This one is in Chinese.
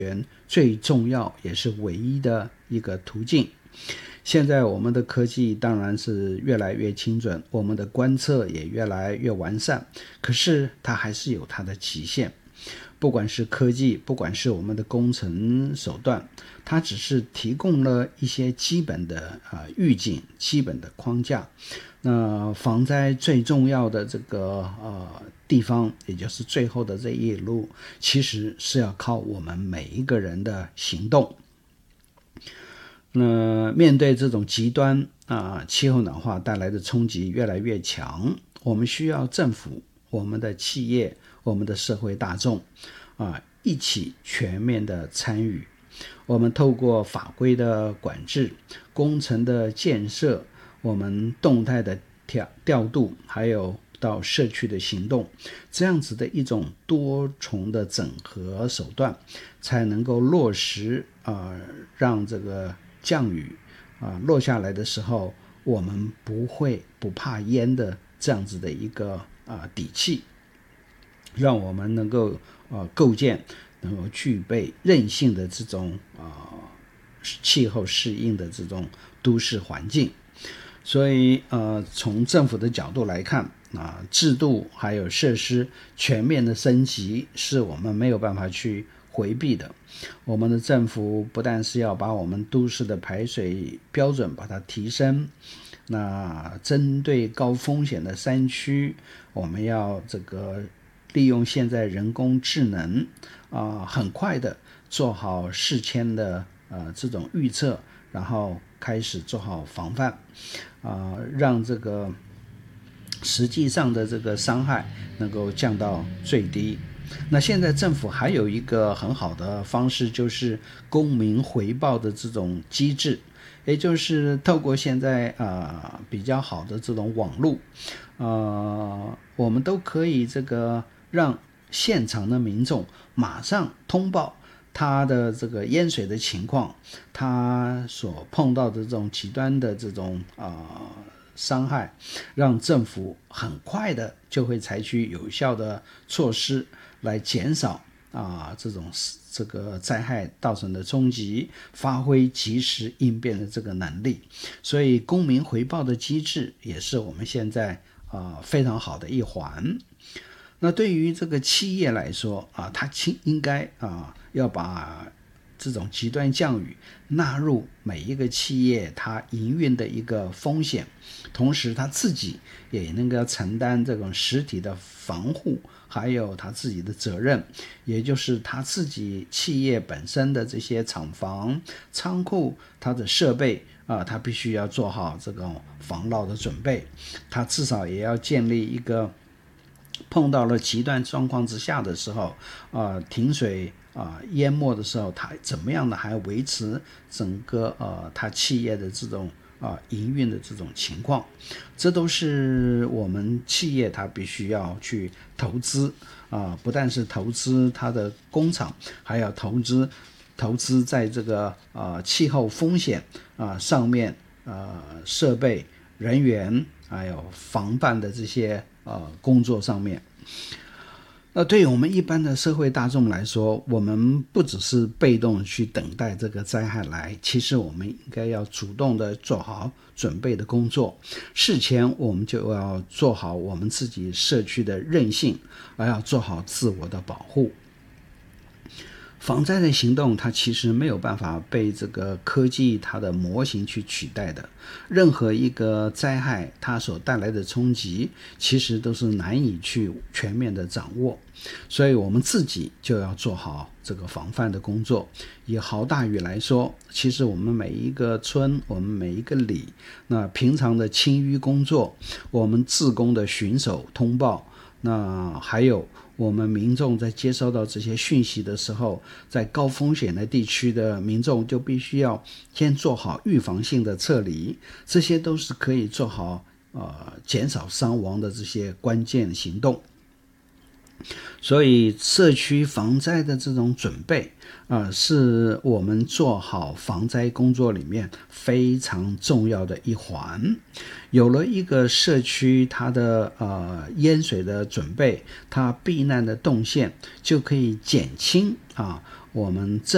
最重要也是唯一的一个途径。现在我们的科技当然是越来越精准，我们的观测也越来越完善，可是它还是有它的极限。不管是科技，不管是我们的工程手段，它只是提供了一些基本的预警、基本的框架。那防灾最重要的这个地方，也就是最后的这一路，其实是要靠我们每一个人的行动。那面对这种极端气候暖化带来的冲击越来越强，我们需要政府、我们的企业、我们的社会大众一起全面的参与。我们透过法规的管制、工程的建设、我们动态的调度，还有到社区的行动，这样子的一种多重的整合手段，才能够落实让这个降雨落下来的时候，我们不怕淹的这样子的一个底气，让我们能够构建能够具备韧性的这种气候适应的这种都市环境。所以从政府的角度来看制度还有设施全面的升级是我们没有办法去回避的。我们的政府不但是要把我们都市的排水标准把它提升，那针对高风险的山区，我们要利用现在人工智能很快的做好事前的这种预测，然后开始做好防范让这个实际上的这个伤害能够降到最低。那现在政府还有一个很好的方式，就是公民回报的这种机制，也就是透过现在比较好的这种网络我们都可以让现场的民众马上通报他的这个淹水的情况，他所碰到的这种极端的这种伤害，让政府很快的就会采取有效的措施来减少这个灾害造成的冲击，发挥及时应变的这个能力。所以公民回报的机制也是我们现在非常好的一环。那对于这个企业来说它应该要把这种极端降雨纳入每一个企业它营运的一个风险，同时他自己也能够承担这种实体的防护，还有他自己的责任，也就是他自己企业本身的这些厂房、仓库、他的设备他必须要做好这种防涝的准备。他至少也要建立一个碰到了极端状况之下的时候停水淹没的时候，他怎么样的还维持整个他企业的这种营运的这种情况。这都是我们企业它必须要去投资不但是投资它的工厂，还要投资在这个气候风险上面设备、人员还有防范的这些工作上面。那对于我们一般的社会大众来说，我们不只是被动去等待这个灾害来，其实我们应该要主动的做好准备的工作。事前我们就要做好我们自己社区的韧性，而要做好自我的保护。防灾的行动它其实没有办法被这个科技它的模型去取代的。任何一个灾害它所带来的冲击其实都是难以去全面的掌握，所以我们自己就要做好这个防范的工作。以豪大雨来说，其实我们每一个村，我们每一个里，那平常的清淤工作，我们志工的巡守通报，那还有我们民众在接收到这些讯息的时候，在高风险的地区的民众就必须要先做好预防性的撤离，这些都是可以做好减少伤亡的这些关键行动。所以社区防灾的这种准备是我们做好防灾工作里面非常重要的一环。有了一个社区它的淹水的准备，它避难的动线，就可以减轻我们